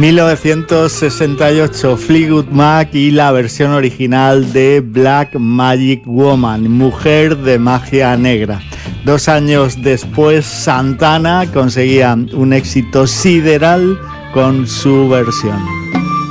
1968, Fleetwood Mac y la versión original de Black Magic Woman, Mujer de Magia Negra. 2 años después, Santana conseguía un éxito sideral con su versión.